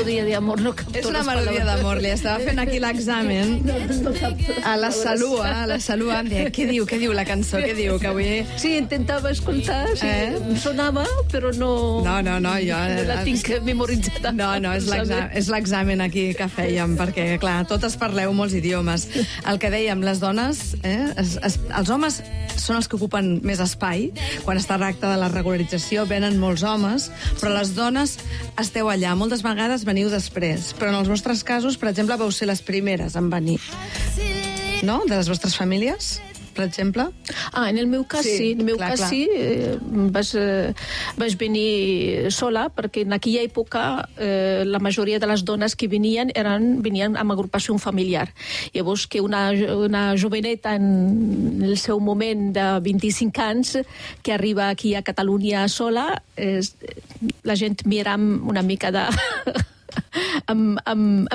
melodia d'amor. No és una melodia d'amor. Li estava fent aquí l'examen a la Salua. Em deia, què diu la cançó? Què diu? Que avui... Sí, intentava escoltar, sí, sonava, però no... No, jo... No la tinc memoritzada. No, és l'examen aquí que fèiem, perquè, clar, totes parleu molts idiomes. El que dèiem, les dones, els homes són els que ocupen més espai. Quan es tracta de la regularització venen molts homes, però les dones esteu allà. Moltes vegades veniu després, però en els vostres casos, per exemple, vau ser les primeres en venir. No? De les vostres famílies, per exemple? En el meu cas sí. En el meu cas sí. Vaig venir sola, perquè en aquella època la majoria de les dones que venien amb agrupació familiar. Llavors que una joveneta en el seu moment de 25 anys que arriba aquí a Catalunya sola, la gent mira una mica de... amb